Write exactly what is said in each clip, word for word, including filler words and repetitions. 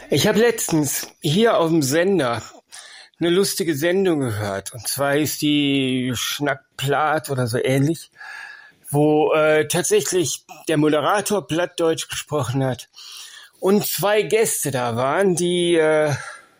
Ich habe letztens hier auf dem Sender eine lustige Sendung gehört. Und zwar ist die Schnack-Platt oder so ähnlich, wo äh, tatsächlich der Moderator Plattdeutsch gesprochen hat und zwei Gäste da waren, die äh,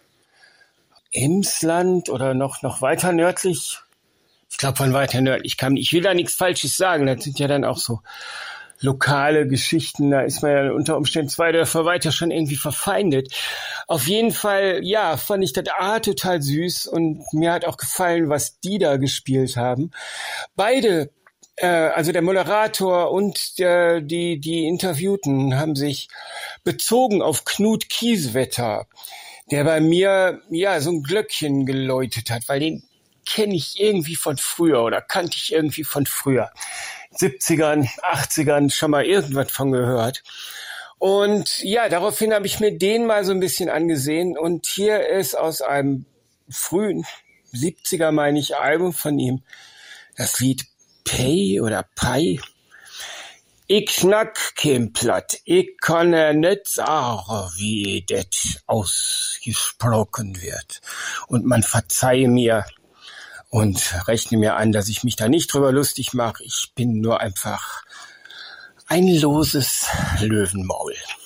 Emsland oder noch noch weiter nördlich, ich glaube von weiter nördlich kamen. Ich will da nichts Falsches sagen, das sind ja dann auch so lokale Geschichten, da ist man ja unter Umständen zwei Dörfer weiter schon irgendwie verfeindet. Auf jeden Fall, ja, fand ich das A total süß und mir hat auch gefallen, was die da gespielt haben. Beide, äh, also der Moderator und äh, die die Interviewten, haben sich bezogen auf Knut Kieswetter, der bei mir ja so ein Glöckchen geläutet hat, weil den kenne ich irgendwie von früher oder kannte ich irgendwie von früher. siebzigern, achtzigern schon mal irgendwas von gehört. Und ja, daraufhin habe ich mir den mal so ein bisschen angesehen. Und hier ist aus einem frühen siebziger, meine ich, Album von ihm das Lied Pay oder Pai. Ich knack kein Platt, ich kann ja nicht sagen, wie das ausgesprochen wird. Und man verzeihe mir und rechne mir an, dass ich mich da nicht drüber lustig mache. Ich bin nur einfach ein loses Löwenmaul.